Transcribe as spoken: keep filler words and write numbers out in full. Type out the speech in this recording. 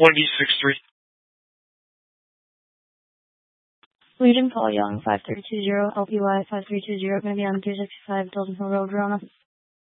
one B six three. Legion Paul Young, five three two zero, L P Y five three two zero, going to be on three sixty-five Dalton Hill Road, Verona.